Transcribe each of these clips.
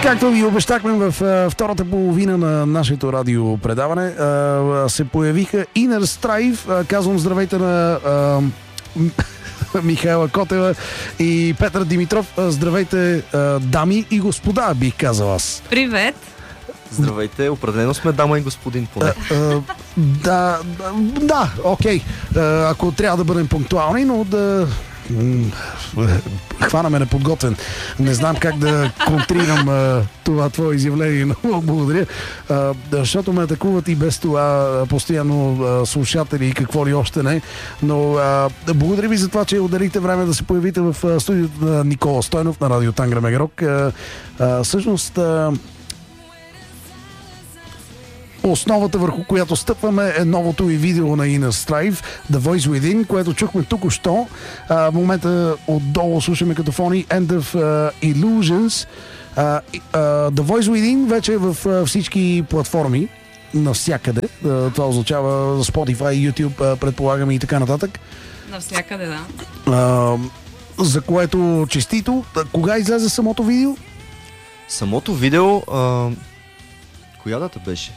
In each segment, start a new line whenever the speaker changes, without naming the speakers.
Както ви обещахме в втората половина на нашето радиопредаване, се появиха Inner Strife. Казвам здравейте на Михайла Котева и Петър Димитров. Здравейте, дами и господа, бих казал аз.
Привет!
Здравейте, определено сме дама и господин поне.
Да, окей. Ако трябва да бъдем пунктуални, но да хванаме неподготвен. Не знам как да контрирам това твое изявление, но благодаря. Защото ме атакуват и без това постоянно слушатели и какво ли още не. Но благодаря ви за това, че отделихте време да се появите в студиото на Никола Стойнов на радио Тангра Мегарок. Всъщност основата, върху която стъпваме, е новото и видео на Inner Strife, The Voice Within, което чухме току-що. В момента отдолу слушаме като фони End of Illusions. The Voice Within вече е в всички платформи, навсякъде. Това означава Spotify, YouTube, предполагаме и така нататък.
Навсякъде, да.
За което честито. Кога излезе самото видео?
Самото видео... Коя дата беше?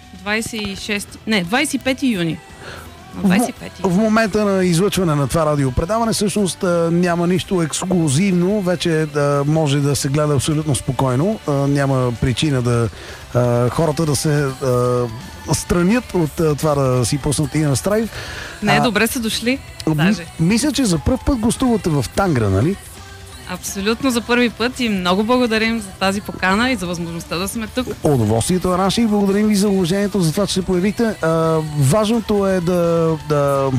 25 юни.
В момента на излъчване на това радиопредаване всъщност няма нищо ексклузивно, вече може да се гледа абсолютно спокойно. Няма причина да хората да се странят от това да си пуснат Inner Strife.
Не, добре са дошли. Даже.
Мисля, че за пръв път гостувате в Тангра, нали?
Абсолютно за първи път и много благодарим за тази покана и за възможността да сме тук.
Удоволствието е наше и благодарим ви за уважението, за това, че се появите. Важното е да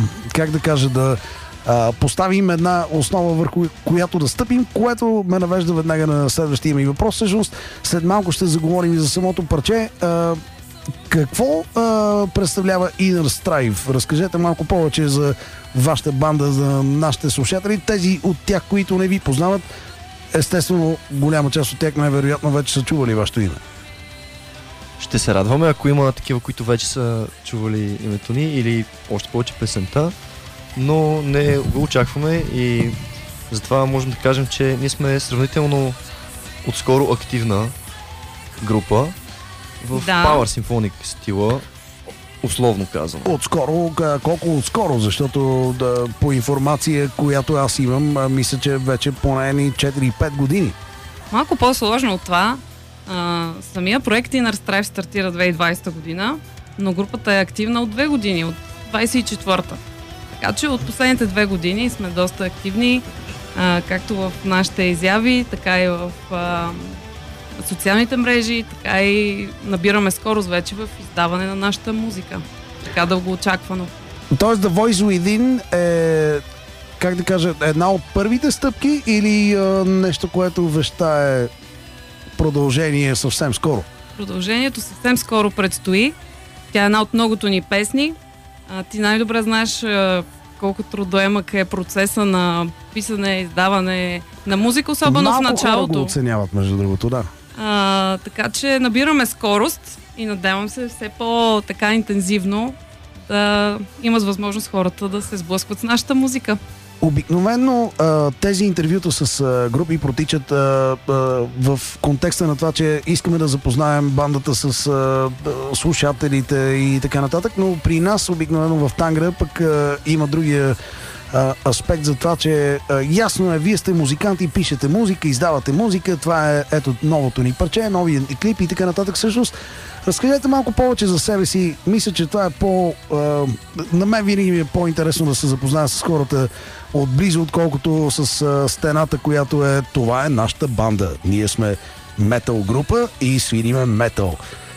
поставим една основа, върху която да стъпим, което ме навежда веднага на следващия ми въпрос. Всъщност, след малко ще заговорим и за самото парче. Какво представлява Inner Strife? Разкажете малко повече за вашата банда, за нашите слушатели, тези от тях, които не ви познават. Естествено, голяма част от тях най-вероятно вече са чували вашето име.
Ще се радваме, ако има такива, които вече са чували името ни или още повече песента, но не го очакваме и затова можем да кажем, че ние сме сравнително отскоро активна група в Power Symphonic стила, условно казвам.
Отскоро, колко отскоро? Защото по информация, която аз имам, мисля, че вече поне 4-5 години.
Малко по-сложно от това. Самия проект Inner Strife стартира 2020 година, но групата е активна от 2 години, от 24-та. Така че от последните 2 години сме доста активни, както в нашите изяви, така и в социалните мрежи, така и набираме скорост вече в издаване на нашата музика. Така дълго очаквано.
Тоест The Voice Within е, как да кажа, една от първите стъпки или нещо, което вещае продължение съвсем скоро?
Продължението съвсем скоро предстои. Тя е една от многото ни песни. Ти най-добре знаеш колко трудоемък е процеса на писане, издаване на музика, особено в началото.
Малко хора го оценяват, между другото, да.
Така че набираме скорост и надявам се все по-така интензивно да имат възможност хората да се сблъскват с нашата музика.
Обикновено тези интервюта с групи протичат в контекста на това, че искаме да запознаем бандата с слушателите и така нататък, но при нас обикновено в Тангра пък има другия аспект за това, че ясно е, вие сте музиканти, пишете музика, издавате музика, това е ето новото ни парче, новия клип и така нататък. Всъщност, разкажете малко повече за себе си. Мисля, че това е на мен винаги ми е по-интересно да се запозная с хората отблизо, отколкото с стената, която е това е нашата банда. Ние сме метал група и свириме метал.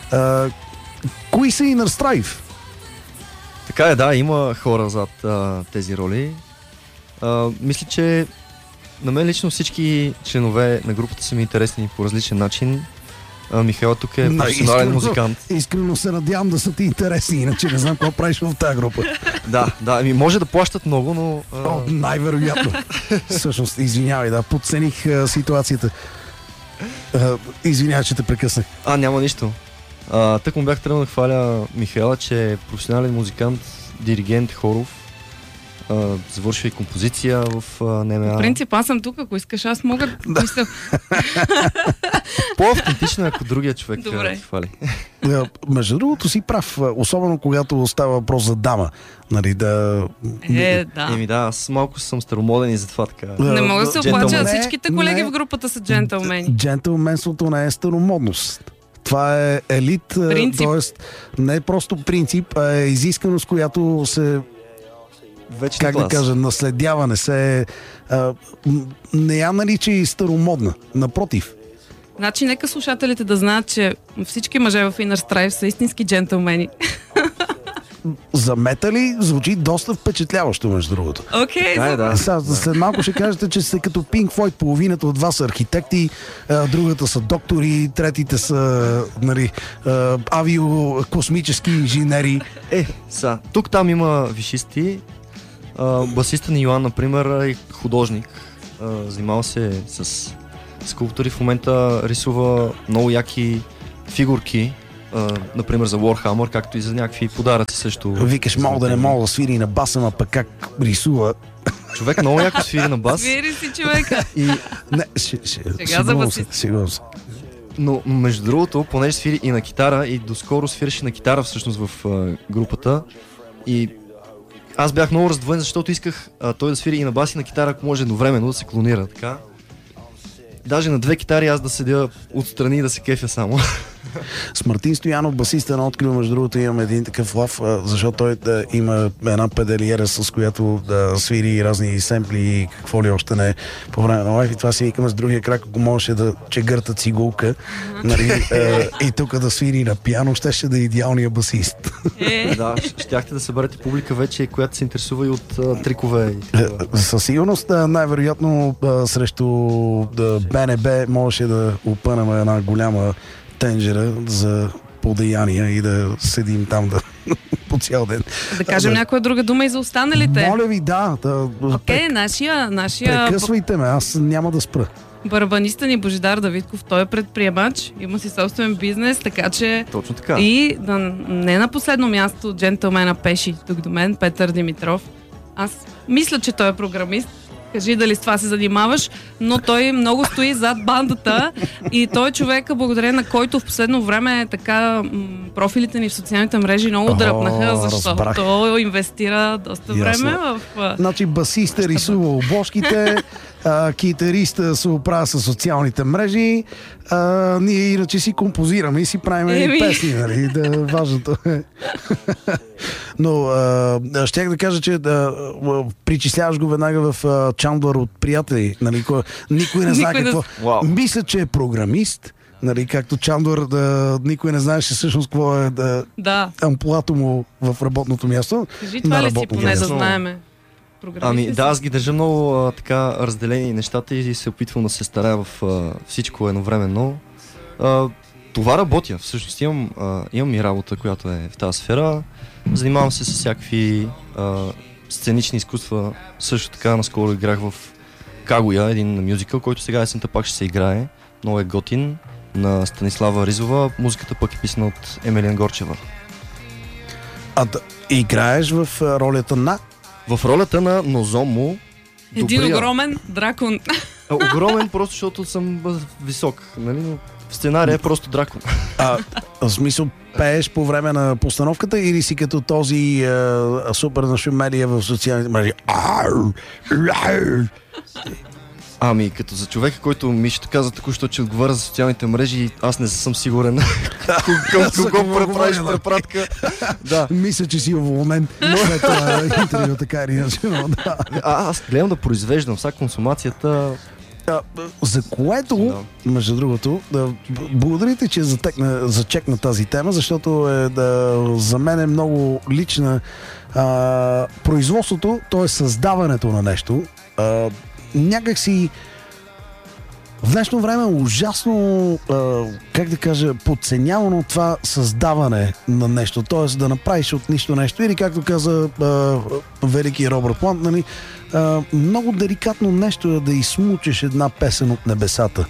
Кои са Inner Strife?
Така е, да, има хора зад тези роли. Мисля, че на мен лично всички членове на групата са ми интересни по различен начин. Михаил тук е професионален музикант.
Искрено се надявам да са ти интересни, иначе не знам какво правиш в тази група.
Да, може да плащат много, но...
Най-вероятно. Всъщност, извинявай, подцених ситуацията. Извинявай, че те прекъснах.
Няма нищо. Тък му бях тръгнал да хваля Михаила, че е професионален музикант, диригент, хоров. Завършва и композиция в НМА.
В принцип, аз съм тук, ако искаш, аз мога да мисля.
По-автентично е, ако другия човек
Добре.
ти хвали.
Между другото си прав, особено когато става въпрос за дама. Нали, да...
Да.
Еми да, аз малко съм старомоден и затова така.
Не мога да се оплача.
Джентълмен.
Всичките колеги
Не.
в групата са джентълмени.
Джентълменството не е старомодност. Това е елит, т.е. не е просто принцип, а е изисканост, която се,
Вече
как да кажа, наследява, не се... не я нарича и старомодна. Напротив.
Значи, нека слушателите да знаят, че всички мъже в Inner Strife са истински джентълмени.
За метали звучи доста впечатляващо, между другото.
Окей,
Да.
След малко ще кажете, че сте като Pink Floyd, половината от вас са архитекти, другата са доктори, третите са нали, авиокосмически инженери.
Тук там има висшисти. Басиста ни Йоан, например, е художник. Занимава се с скулптури. В момента рисува много яки фигурки, например за Warhammer, както и за някакви подаръци също.
Викаш, мога да не мога да свири на баса, ма пък как рисува.
Човек много яко свири на бас.
свири си човека.
И...
Не,
Сега за басист.
Сигурно се.
Но между другото, понеже свири и на китара, и доскоро свиреше на китара всъщност в групата, и аз бях много раздвоен, защото исках той да свири и на бас и на китара, ако може едновременно да се клонира, така. Даже на две китари аз да седя отстрани и да се кефя само.
С Мартин Стоянов, басиста на Открил, между другото, имам един такъв лав, защото той има една педалиера, с която да свири разни семпли и какво ли още не по време на лайф. И това си викаме с другия крак, ако можеше да чегърта цигулка, нали, и тук да свири на пиано, щеше да е идеалния басист.
Да, щяхте да съберете публика вече, която се интересува и от трикове и такива.
Със сигурност, най-вероятно срещу БНБ можеше да опънем една голяма тенджера за подеяния и да седим там по цял ден.
Да кажем някоя друга дума и за останалите.
Моля ви, да.
Окей, нашия
Прекъсвайте ме, аз няма да спра.
барабаниста ни Божидар Давидков, той е предприемач, има си собствен бизнес, така че...
Точно така.
И да, не на последно място джентълмена пеши тук до мен, Петър Димитров. Аз мисля, че той е програмист. Кажи дали с това се занимаваш, но той много стои зад бандата и той е човека, благодарение на който в последно време така профилите ни в социалните мрежи много дръпнаха, защото той инвестира доста време в...
Значи басиста рисува обложките, китариста се оправя с социалните мрежи, ние иначе си композираме и си правим песни, нали, важното е. Но щях да кажа, че причисляваш го веднага в Чандлър от приятели, нали, никой не знае какво. Мисля, че е програмист, нали, както Чандлър, никой не знаеше всъщност какво е амплуато му в работното място.
Кажи това ли си поне да знаеме?
Ами да, аз ги държа много така разделени нещата и се опитвам да се старая в всичко едновременно. Това работя, всъщност имам и работа, която е в тази сфера. Занимавам се с всякакви сценични изкуства. Също така наскоро играх в Кагуя, един мюзикъл, който сега есента пак ще се играе. Много е готин, на Станислава Ризова. Музиката пък е писана от Емелия Горчева.
Играеш в ролята на?
В ролята на Нозомо.
Един огромен дракон.
Огромен, просто защото съм висок, нали? Но в сценария е просто дракон.
В смисъл, пееш по време на постановката или си като този супер нашумелия в социалните мрежи?
Ами, като за човека, който Мишето каза току-що, че отговаря за социалните мрежи, аз не съм сигурен към кого преправиш препратка. Да.
Мисля, че си уволнен след това интервю, така или иначе.
Аз гледам да произвеждам сега консумацията.
За което, между другото, благодарите, че зачекна тази тема, защото за мен е много лична. Производството, т.е. създаването на нещо, някак си в днешно време ужасно, как да кажа, подценявано това създаване на нещо, т.е. да направиш от нищо нещо, или както каза велики Робърт Плант, нали, много деликатно нещо е да изсмучеш една песен от небесата.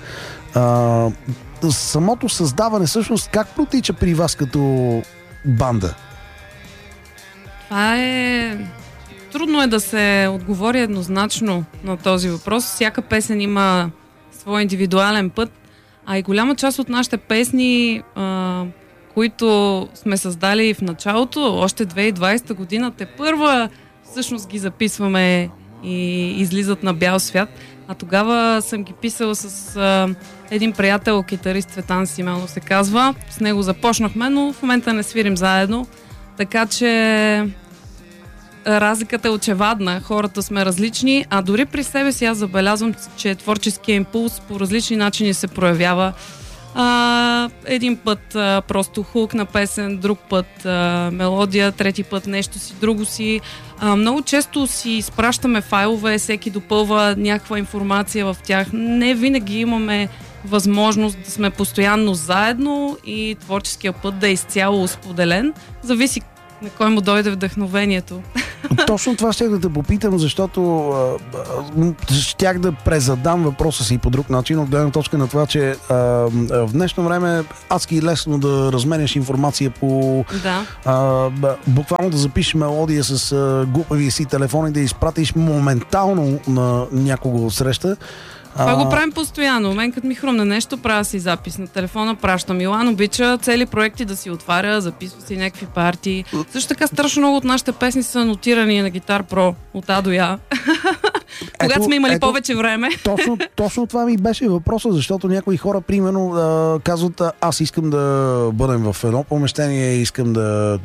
Самото създаване, всъщност, как протича при вас като банда?
Това е... Трудно е да се отговори еднозначно на този въпрос. Всяка песен има свой индивидуален път. А и голяма част от нашите песни, които сме създали в началото, още 2020 година, те първа всъщност ги записваме и излизат на бял свят. А тогава съм ги писала с един приятел, китарист Цветан Симеонов се казва. С него започнахме, но в момента не свирим заедно. Така че разликата е очевадна. Хората сме различни, а дори при себе си аз забелязвам, че творческия импулс по различни начини се проявява. Един път просто хук на песен, друг път мелодия, трети път нещо си, друго си. Много често си изпращаме файлове, всеки допълва някаква информация в тях. Не винаги имаме възможност да сме постоянно заедно и творческия път да е изцяло споделен. Зависи на кой му дойде вдъхновението.
Точно това ще да те попитам, защото щях да презадам въпроса си по друг начин, от гледна точка на това, че в днешно време адски лесно да разменяш информация по... буквално да запишеш мелодия с глупавия си телефон и да изпратиш моментално на някого от среща.
Това го правим постоянно. Мен като ми хрумне нещо, правя си запис на телефона, пращам. Илан обича цели проекти да си отваря, записва си някакви партии. Също така страшно много от нашите песни са нотирани на Гитар Про от А до Я. Когато сме имали повече време.
Точно това ми беше въпроса, защото някои хора, примерно, казват, аз искам да бъдем в едно помещение, искам да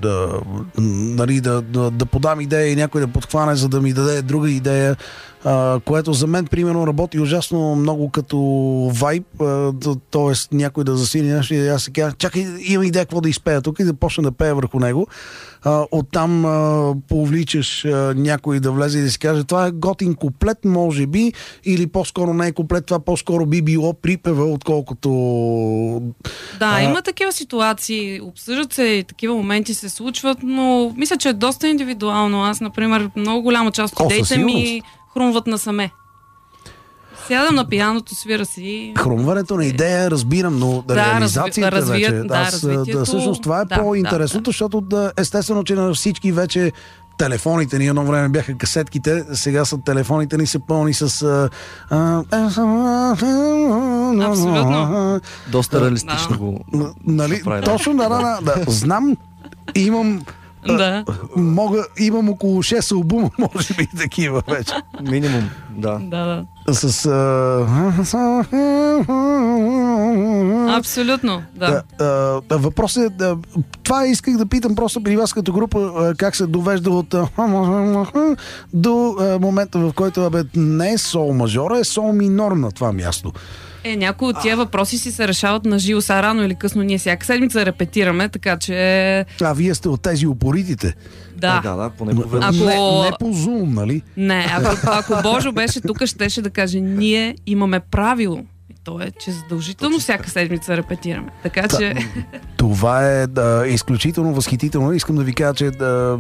подам идея и някой да подхване, за да ми даде друга идея. Което за мен, примерно, работи ужасно много като вайб, т.е. някой да засили нещо и аз се кажа, чакай, имам идея какво да изпея тук и да почна да пея върху него. Оттам повличаш някой да влезе и да си каже, това е готин куплет, може би, или по-скоро не е куплет, това по-скоро би било припева, отколкото...
Да, има такива ситуации, обсъждат се и такива моменти се случват, но мисля, че е доста индивидуално. Аз, например, много голяма част от идеите ми хрумват насаме. Сядам на пианото, свира си.
Хрумването на идея разбирам, но реализацията вече. Всъщност това е по-интересното, защото естествено, че на всички вече телефоните ни едно време бяха касетките, сега са телефоните ни са пълни с...
Абсолютно.
Доста реалистично го...
Нали? Точно, да. Знам, имам... имам около 6 албума, може би такива вече.
Минимум, да.
С...
Абсолютно, да.
Въпросът е, това исках да питам просто при вас като група, как се довежда от до момента, в който не е сол мажора, е сол минор на това място.
Някои от тия въпроси си се решават на живо, са рано или късно. Ние всяка седмица репетираме, така че...
вие сте от тези упоритите.
Да.
Поне по
не по Zoom, нали?
Не, ако Божо беше тук, щеше да каже, ние имаме правило. И то е, че задължително всяка седмица репетираме. Така че...
Това е изключително възхитително. Искам да ви кажа, че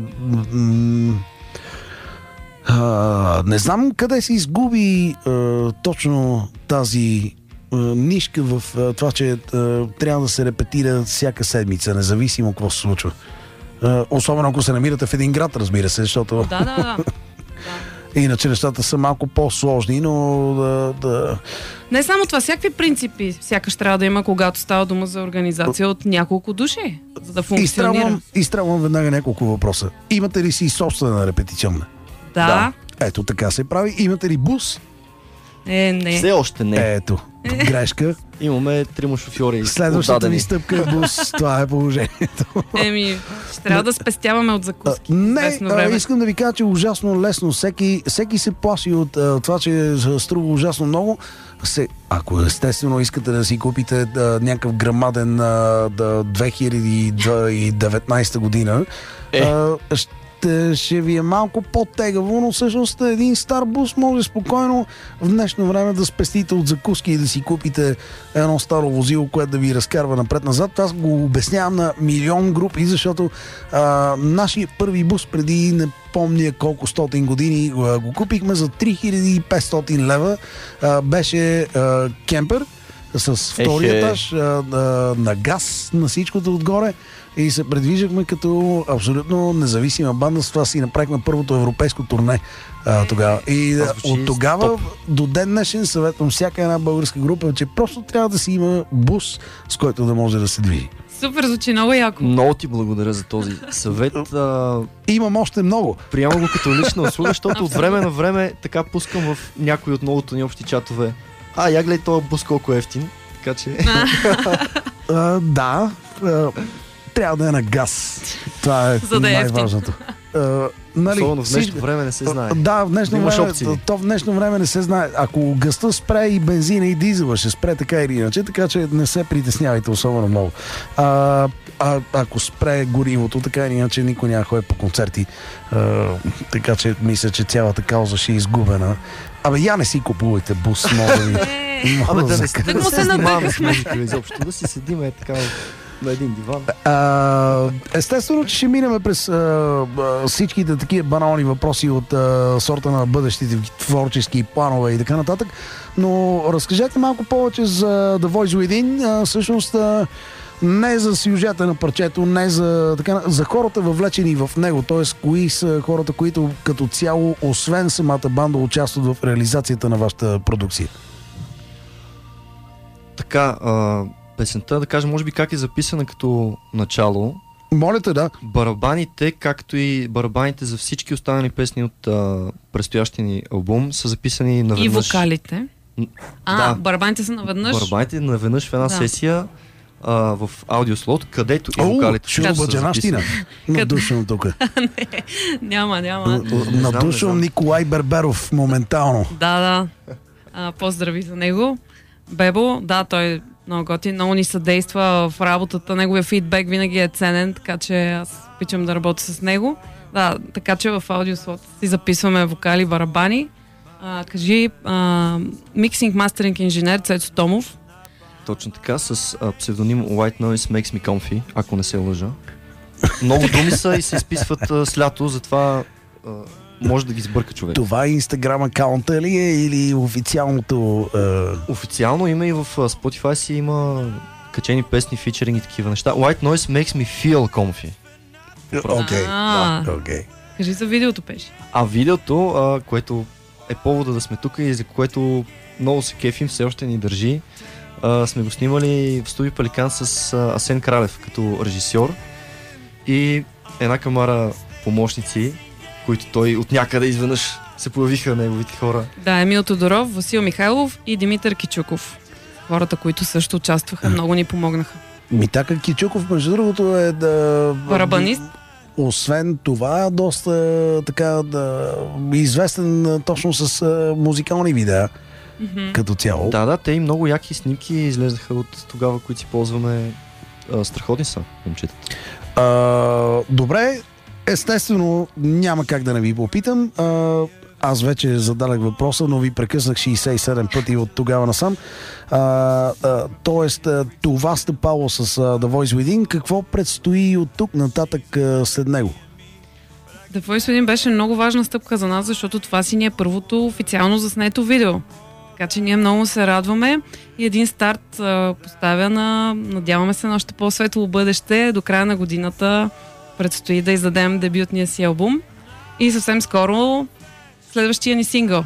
не знам къде се изгуби точно тази нишка в това, че трябва да се репетира всяка седмица, независимо какво се случва. Особено ако се намирате в един град, разбира се, защото...
Да.
Иначе нещата са малко по-сложни, но
Не само това, всякакви принципи сякаш трябва да има, когато става дума за организация от няколко души, за да функционира.
Изтребвам веднага няколко въпроса. Имате ли си собствена репетиционна?
Да.
Ето така се прави. Имате ли бус?
Не.
Все още не.
Ето, грешка.
Имаме 3 шофьори.
Следващата ни стъпка е бус. Това е положението.
Ще трябва да спестяваме от закуски.
Искам да ви кажа, че е ужасно лесно. Всеки се плаши от това, че струва ужасно много. Ако естествено искате да си купите някакъв грамаден 2019 година, ще ви е малко по-тегаво, но всъщност един стар бус може спокойно в днешно време да спестите от закуски и да си купите едно старо возило, което да ви разкарва напред-назад. Аз го обяснявам на милион групи, защото нашия първи бус преди не помня колко стотин години го купихме за 3500 лева. Беше кемпер с втория етаж, на газ, на всичкото отгоре и се предвиждахме като абсолютно независима банда. С това си направихме първото европейско турне тогава. И от тогава до ден днешен съветвам всяка една българска група, че просто трябва да си има бус, с който да може да се движи.
Супер, звучи много яко.
Много ти благодаря за този съвет.
Имам още много.
Приемам го като лична услуга, защото от време на време така пускам в някои от многото ни общи чатове. Я гледай този бус колко е ефтин. Така че...
Да, трябва да е на газ. Това е най-важното.
Нали, особено в днешно време не се знае.
Да, в днешно време не се знае. Ако газта спре и бензина и дизела ще спре така или иначе, така че не се притеснявайте особено много. Ако спре горивото, така или иначе никой няма ходи по концерти. Така че мисля, че цялата кауза ще е изгубена. Я не си купувайте бус, може би.
Да се надъхахме.
Изобщо да си седиме така на един диван.
Естествено, че ще минем през всичките такива банални въпроси от сорта на бъдещите творчески планове и така нататък, но разкажете малко повече за The Voice Within. Всъщност не за сюжета на парчето, не за хората въвлечени в него, т.е. кои са хората, които като цяло, освен самата банда, участват в реализацията на вашата продукция.
Така, песента, да кажем, може би как е записана като начало.
Моля те, да.
Барабаните, както и барабаните за всички останали песни от предстоящия ни албум са записани наведнъж.
И вокалите.
Да.
Барабаните са наведнъж.
Барабаните наведнъж в една сесия в аудиослот, където и вокалите
ще бъджанащина. Надушвам тук.
Няма.
Надушвам Николай Берберов моментално.
Да. Поздрави за него. Бебо, да, той много готин, много ни съдейства в работата, неговия фидбек винаги е ценен, така че аз обичам да работя с него. Да, така че в аудиослот си записваме вокали, барабани. Кажи, миксинг, мастеринг инженер Цецо Томов.
Точно така, с псевдоним White Noise Makes Me Comfy, ако не се лъжа. Много думи са и се изписват с лято, затова може да ги сбърка човек.
Това Инстаграм акаунта ли е или официалното?
Официално има и в Spotify си има качени песни, фичеринг и такива неща. White Noise Makes Me Feel Comfy.
Окей.
Кажи за видеото пеше.
Видеото, което е повода да сме тук и за което много се кефим, все още ни държи. Сме го снимали в студио Пеликан с Асен Кралев като режисьор и една камара помощници, които той от някъде изведнъж се появиха неговите хора.
Да, Емил Тодоров, Васил Михайлов и Димитър Кичуков. Хората, които също участваха, много ни помогнаха.
Митака Кичуков, между другото, е
барабанист.
Освен това, доста така известен точно с музикални видеа. Като цяло.
Да, те и много яки снимки излезаха от тогава, които си ползваме. Страхотни са, момчетата.
Добре, естествено няма как да не ви попитам. Аз вече зададах въпроса, но ви прекъснах 67 пъти от тогава насам. Тоест, това стъпало с The Voice Within. Какво предстои от тук нататък след него?
The Voice Within беше много важна стъпка за нас, защото това си ни е първото официално заснето видео. Така че ние много се радваме и един старт поставя надяваме се на още по-светло бъдеще. До края на годината предстои да издадем дебютния си албум и съвсем скоро следващия ни сингъл.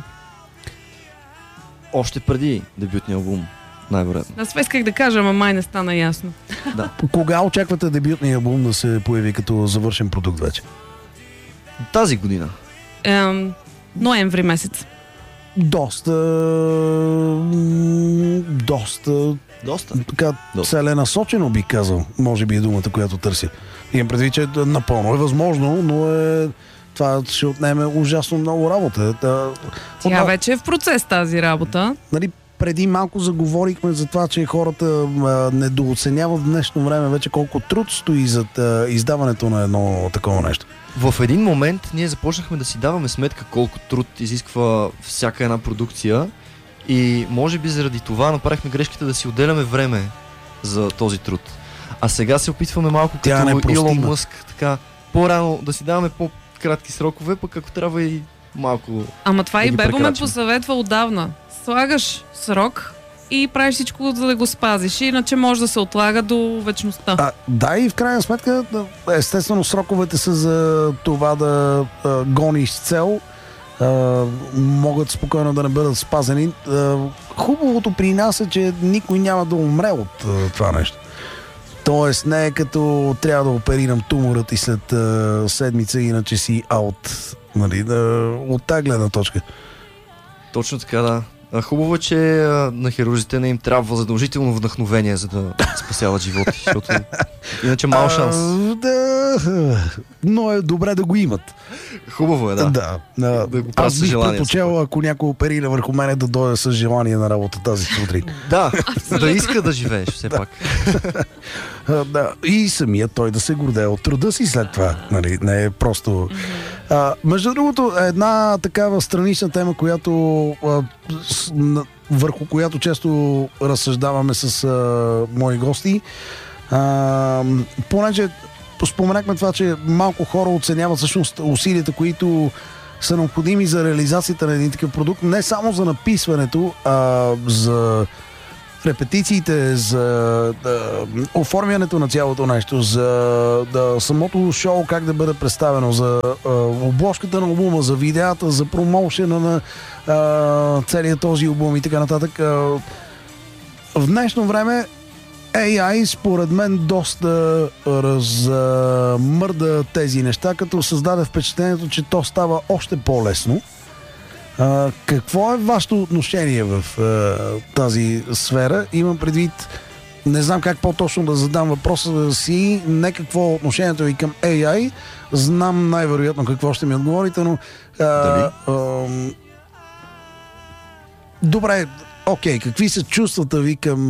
Още преди дебютния албум, най-вероятно.
Аз исках да кажа, ама май не стана ясно.
Да.
Кога очаквате дебютния албум да се появи като завършен продукт вече?
Тази година.
Ноември месец.
Доста така целенасочено би казал, може би е думата, която търся. Имам предвид, че напълно е възможно, но това ще отнеме ужасно много работа.
Тя вече е в процес тази работа.
Нали, преди малко заговорихме за това, че хората недооценяват в днешно време вече колко труд стои зад издаването на едно такова нещо.
В един момент ние започнахме да си даваме сметка колко труд изисква всяка една продукция и може би заради това направихме грешката да си отделяме време за този труд. А сега се опитваме малко като Илон Мъск, така по-рано да си даваме по-кратки срокове, пък ако трябва и малко.
Ама това и Бебо ме посъветва отдавна. Слагаш срок и правиш всичко, за да го спазиш. Иначе може да се отлага до вечността.
Да, и в крайна сметка, естествено, сроковете са за това да гониш с цел. Могат спокойно да не бъдат спазени. Хубавото при нас е, че никой няма да умре от това нещо. Тоест не е като трябва да оперирам туморът и след седмица, иначе си аут. Нали, от тази гледна точка.
Точно така, да. Хубаво е, че на хирурзите не им трябва задължително вдъхновение, за да спасяват животи, защото иначе мал шанс.
Да, но е добре да го имат.
Хубаво е, да.
Да
го
аз бих предпочел, ако някой оперира върху мене, да дойде с желание на работа тази сутрин.
Да, да иска да живееш все пак.
Да. И самия той да се гордее от труда си след това. Нали? Не е просто... Между другото, една такава странична тема, върху която често разсъждаваме с мои гости, понеже споменахме това, че малко хора оценяват всъщност усилията, които са необходими за реализацията на един такъв продукт, не само за написването, а за репетициите, за оформянето на цялото нещо, за самото шоу как да бъде представено, за обложката на албума, за видеята, за промоушена на целият този албум и така нататък. В днешно време AI според мен доста размърда тези неща, като създаде впечатлението, че то става още по-лесно. Какво е вашето отношение в тази сфера? Имам предвид, не знам как по-точно да задам въпроса си, не какво е отношението ви към AI, знам най-вероятно какво ще ми отговорите, но добре, окей, какви са чувствата ви към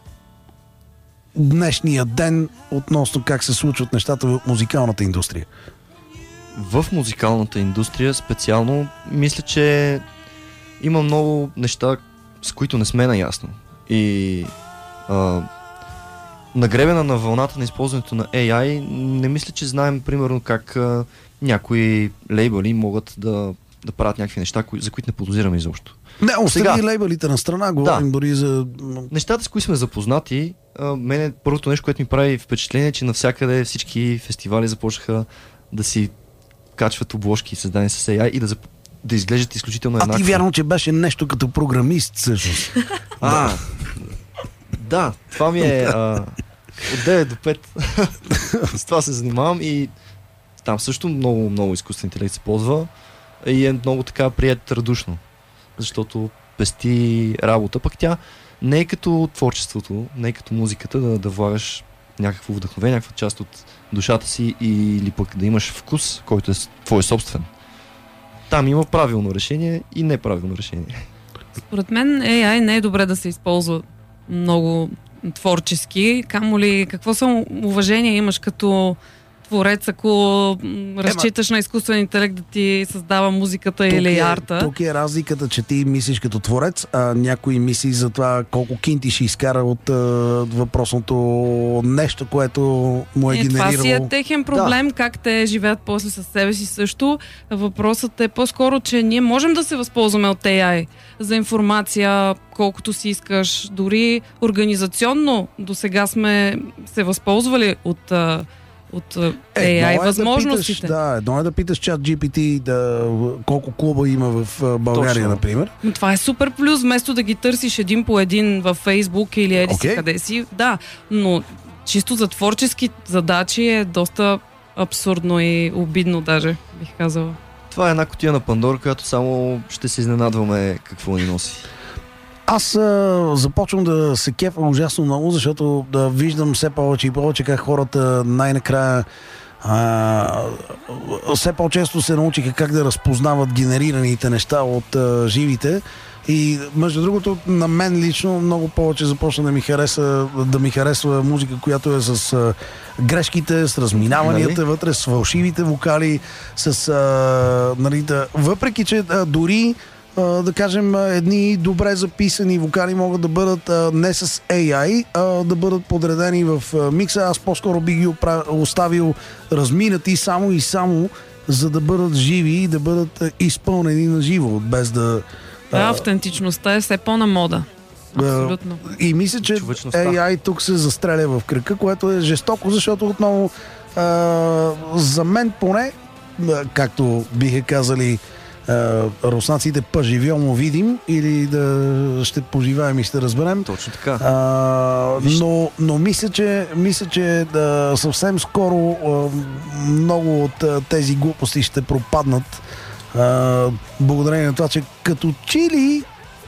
днешния ден относно как се случват нещата в музикалната индустрия?
В музикалната индустрия специално мисля, че има много неща, с които не сме наясно. И нагребена на вълната на използването на AI, не мисля, че знаем примерно как някои лейбъли могат да правят някакви неща, за които не подозираме изобщо.
Не, остави лейбълите на страна, говорим дори за...
Нещата, с които сме запознати, мене първото нещо, което ми прави впечатление, че навсякъде всички фестивали започнаха да си качват обложки, създани с AI и да изглеждат изключително еднакво.
А ти вярно, че беше нещо като програмист всъщност.
Да, това ми е от 9 до 5. С това се занимавам и там също много изкуствен интелект се ползва и е много така прият радушно, защото пести работа, пък тя не е като творчеството, не е като музиката да влагаш някакво вдъхновение, някаква част от душата си или пък да имаш вкус, който е твой собствен. Там има правилно решение и неправилно решение.
Според мен AI не е добре да се използва много творчески. Камо ли, какво самоуважение имаш като творец, ако разчиташ на изкуствен интелект да ти създава музиката или арта?
Тук е разликата, че ти мислиш като творец, а някой мисли за това колко кинти ще изкара от въпросното нещо, което му е генерирало.
Това си е техен проблем, как те живеят после със себе си също. Въпросът е по-скоро, че ние можем да се възползваме от AI за информация, колкото си искаш. Дори организационно до сега сме се възползвали от AI възможностите.
Едно е да питаш ChatGPT колко клуба има в България, точно, например.
Но това е супер плюс, вместо да ги търсиш един по един във Фейсбук или си къде си. Да, но чисто за творчески задачи е доста абсурдно и обидно даже, бих казала.
Това е една кутия на Пандора, която само ще се изненадваме какво ни носи.
Аз започвам да се кефа ужасно много, защото да виждам все повече и повече как хората най-накрая все по-често се научиха как да разпознават генерираните неща от живите. И между другото, на мен лично много повече започна да ми харесва музика, която е с грешките, с разминаванията вътре, с фалшивите вокали, въпреки че дори да кажем, едни добре записани вокали могат да бъдат не с AI, а да бъдат подредени в микса. Аз по-скоро би ги оставил разминати само и само, за да бъдат живи и да бъдат изпълнени на живо, без да...
автентичността е все по-на мода. Абсолютно.
И мисля, че
човечността.
AI тук се застреля в кръка, което е жестоко, защото отново за мен поне, както биха казали руснаците, поживемо видим, или да ще поживеем и ще разберем.
Точно така.
Но мисля, че съвсем скоро много от тези глупости ще пропаднат, благодарение на това, че като чили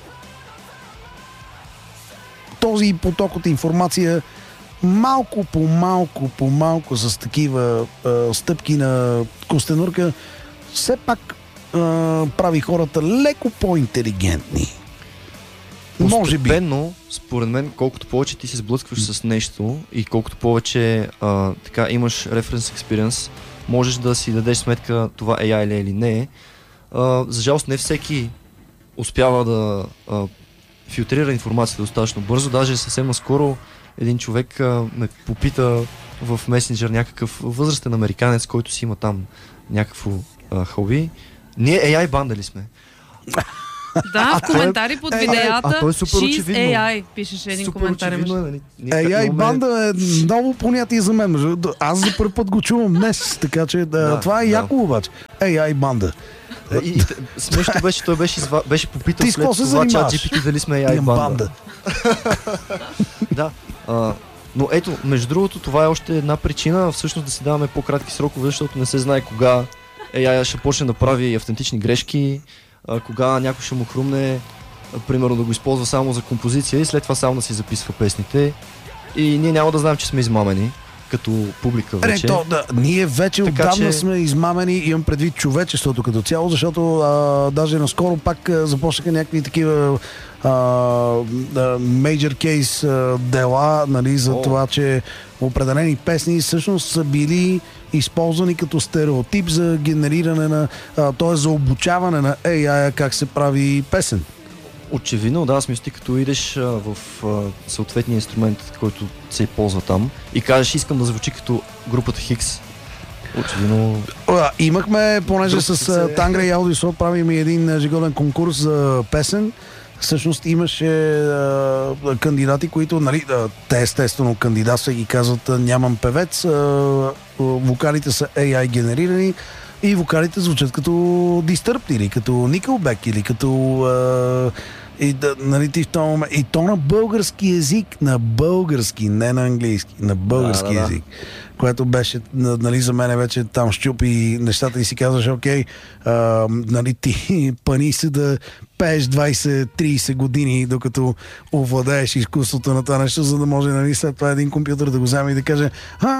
този поток от информация малко по малко с такива стъпки на костенурка все пак прави хората леко по-интелигентни. Може би.
Постепенно, според мен, колкото повече ти се сблъскваш с нещо и колкото повече така имаш reference experience, можеш да си дадеш сметка това AI ли е или не. За жалост не всеки успява да филтрира информацията достатъчно бързо. Даже съвсем наскоро един човек ме попита в месенджер, някакъв възрастен американец, който си има там някакво хоби. Ние AI банда ли сме?
Да, в коментари под видеята,
то е супер
She's
очевидно.
AI, пишеше един коментар.
Нали?
AI банда е ново понятие за мен. Аз за първи път го чувам днес, така че това е яко обаче. AI банда.
Смешно беше, той беше попитал
ти
след това ChatGPT дали сме AI банда. Да. Но ето, между другото, това е още една причина всъщност да си даваме по-кратки срокове, защото не се знае кога AI ще почне да прави автентични грешки, кога някой ще му хрумне, примерно да го използва само за композиция и след това само да си записва песните. И ние няма да знаем, че сме измамени като публика вече.
Ние вече
така,
отдавна сме измамени, имам предвид човечеството като цяло, защото даже наскоро пак започнаха някакви такива major case дела, нали, за това, че определени песни всъщност са били използвани като стереотип за генериране на, т.е. за обучаване на AI как се прави песен.
Очевидно, да, аз мисля, като идеш в съответния инструмент, който се ползва там и кажеш, искам да звучи като групата Хикс. Очевидно.
Имахме, понеже с Тангра и Аудио правим един ежегоден конкурс за песен. Всъщност имаше кандидати, които, нали, те естествено кандидатства и казват, нямам певец, вокалите са AI генерирани и вокалите звучат като Disturbed или като Nickelback или като нали, ти в този момент, и то на български език, на български, не на английски, на български език. Което беше, нали, за мен вече там щупи нещата и си казваш, окей, нали, ти пани се да пееш 20-30 години, докато овладееш изкуството на това нещо, за да може, нали, след това един компютър да го вземе и да каже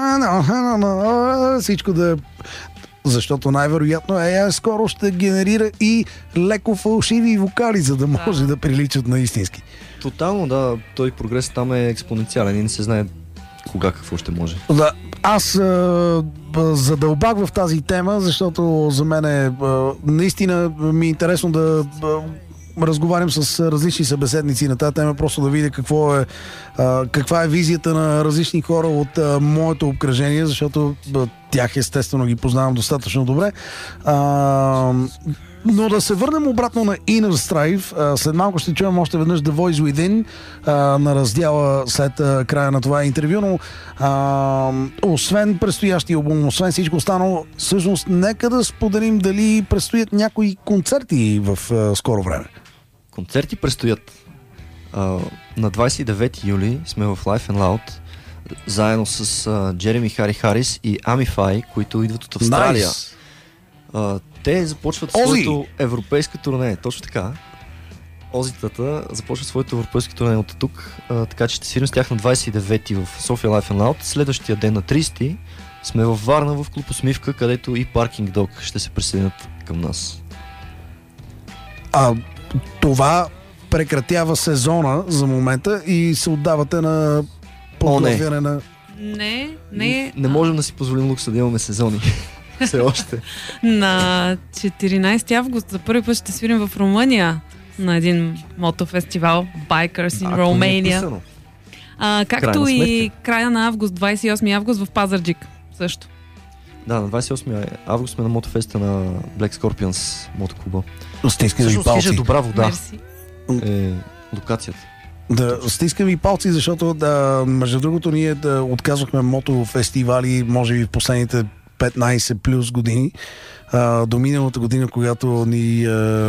всичко да... Защото най-вероятно AI скоро ще генерира и леко фалшиви вокали, за да може да приличат на истински.
Тотално, да. Той прогрес там е експоненциален и не се знае кога какво ще може.
Да, аз задълбах в тази тема, защото за мен наистина ми е интересно да разговарям с различни събеседници на тази тема, просто да видя каква е визията на различни хора от моето обкръжение, защото тях естествено ги познавам достатъчно добре. Но да се върнем обратно на Inner Strife. След малко ще чуем още веднъж The Voice Within на раздела след края на това интервю, но освен предстоящия албум, освен всичко останало, всъщност нека да споделим дали предстоят някои концерти в скоро време.
Концерти предстоят. На 29 юли сме в Life and Loud заедно с Джереми Хари Харис и Амифай, които идват от Австралия. Те започват своето европейско турне. Точно така. Озитата започват своето европейско турне от тук, така че ще свирим с тях на 29-ти в София Life and Loud. Следващия ден на 30-ти сме във Варна в клуб Усмивка, където и Parking Dog ще се присъединят към нас.
Това прекратява сезона за момента и се отдавате на подготвяне на...
Не можем да си позволим лукса да имаме сезони. Все още.
На 14 август за първи път ще свирим в Румъния на един мотофестивал Bikers in Romania. Както и края на август, 28 август в Пазарджик също.
Да, на 28 август сме на мотофеста на Black Scorpions мотоклуба.
Стискани
палци. Хижа Добра вода
Мерси.
е локацията.
Да, стискам ви палци, защото между другото ние отказвахме мотофестивали, може би в последните 15 плюс години. До миналата година, когато ни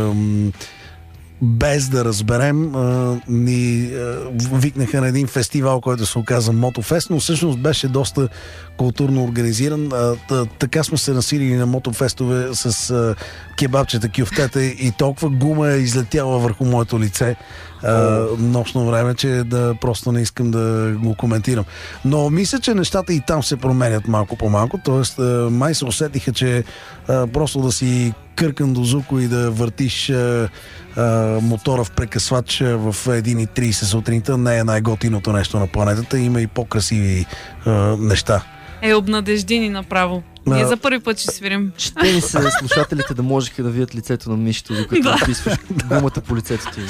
без да разберем, ни викнаха на един фестивал, който се оказа Мотофест, но всъщност беше доста културно организиран. Така сме се насилили на мотофестове с кебабчета, кюфтета и толкова гума е излетяла върху моето лице нощно време, че просто не искам да го коментирам. Но мисля, че нещата и там се променят малко по малко, т.е. май се усетиха, че просто да си къркан до зуко и да въртиш мотора в прекъсвач в 1:30 сутринта не е най-готиното нещо на планетата. Има и по-красиви неща.
Обнадежди ни направо. Ние за първи път ще свирим.
Ще ли се слушателите да можеха да видят лицето на Мишето, докато описваш гумата по лицето ти?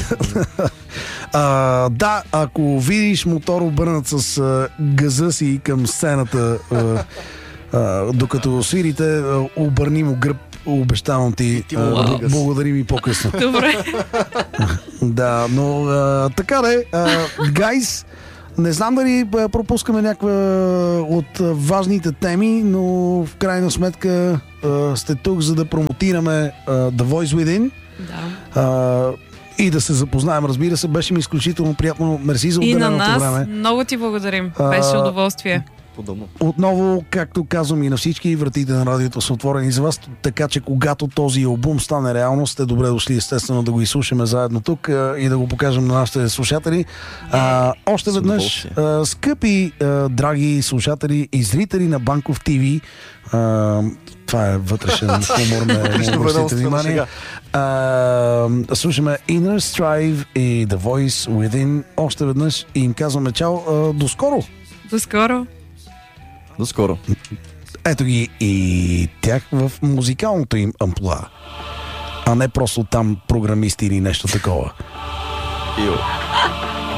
Да, ако видиш мотор обърнат с газа си към сцената, докато свирите, обърни му гръб, обещавам ти. Благодари ми по-късно.
Добре.
Да, но така де, гайс, не знам дали пропускаме някаква от важните теми, но в крайна сметка сте тук, за да промотираме The Voice Within.
Да.
И да се запознаем, разбира се. Беше ми изключително приятно. Мерси за отделеното време.
И на нас много ти благодарим. Беше удоволствие.
Подобно.
Отново, както казвам и на всички, вратите на радиото са отворени за вас, така че когато този албум стане реалност, сте добре дошли естествено да го изслушаме заедно тук и да го покажем на нашите слушатели. Още веднъж, скъпи, драги слушатели и зрители на Банков ТВ, това е вътрешен хумор на обръщите внимание. Слушаме Inner Strive и The Voice Within още веднъж и им казваме чао. До скоро!
До скоро!
До скоро!
Ето ги и тях в музикалното им амплуа, а не просто там програмисти или нещо такова.
Йо.